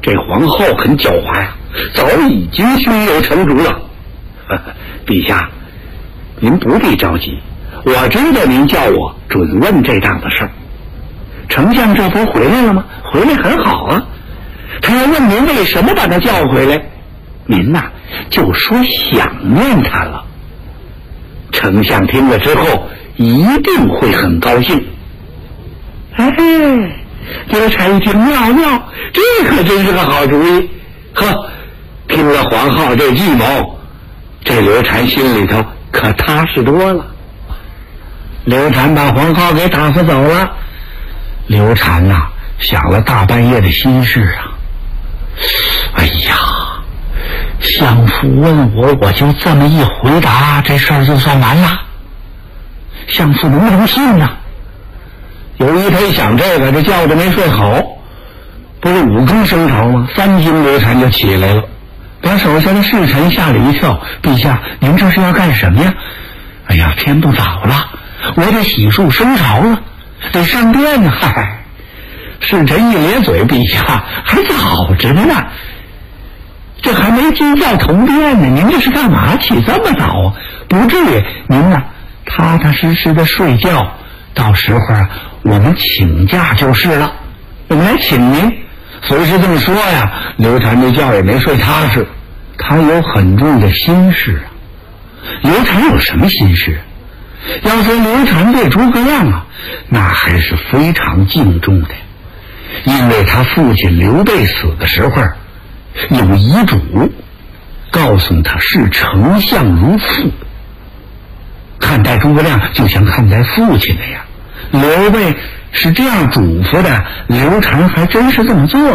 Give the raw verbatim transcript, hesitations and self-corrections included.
这皇后很狡猾呀，早已经胸有成竹了。呵呵，陛下，您不必着急，我知道您叫我准问这档子事儿。丞相这不回来了吗？回来很好啊。他要问您为什么把他叫回来，您呐就说想念他了。丞相听了之后一定会很高兴。哎，刘禅一听，妙妙，这可真是个好主意。呵，听了皇后这计谋，这刘禅心里头可踏实多了。刘禅把皇后给打发走了。刘禅呐、啊，想了大半夜的心事啊。哎呀，相父问我，我就这么一回答，这事儿就算完了。相父能不能信呢？有一天想这个，这觉着没睡好，不是五更升朝吗？三更刘禅就起来了，把手下的侍臣吓了一跳。陛下，您这是要干什么呀？哎呀，天不早了，我得洗漱升朝了，得上殿呢。嗨，侍臣一咧嘴，陛下还早着呢，这还没进教同殿呢，您这是干嘛起这么早啊？不至于，您呢踏踏实实的睡觉，到时候啊我们请假就是了。我们来请您。虽是这么说呀，刘禅这觉也没睡踏实，他有很重的心事啊。刘禅有什么心事？要说刘禅对诸葛亮啊，那还是非常敬重的，因为他父亲刘备死的时候有遗嘱，告诉他视丞相如父，看待诸葛亮就像看待父亲那样。刘备是这样嘱咐的，刘禅还真是这么做。